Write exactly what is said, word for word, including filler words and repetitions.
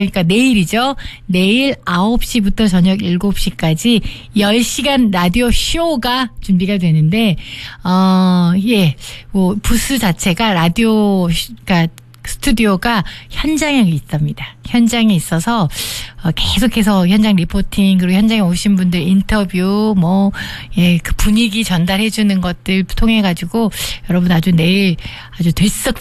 그러니까 내일이죠. 내일 아홉 시부터 저녁 일곱 시까지 열 시간 라디오 쇼가 준비가 되는데, 어, 예, 뭐, 부스 자체가 라디오, 그러니까 스튜디오가 현장에 있답니다. 현장에 있어서 어, 계속해서 현장 리포팅, 그리고 현장에 오신 분들 인터뷰, 뭐, 예, 그 분위기 전달해 주는 것들 통해 가지고 여러분 아주 내일 아주 들썩